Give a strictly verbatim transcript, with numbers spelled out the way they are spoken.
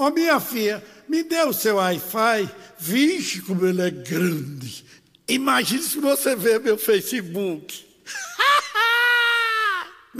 Ó, minha filha, me dê o seu Wi-Fi. Vixe, como ele é grande. Imagine se você ver meu Facebook.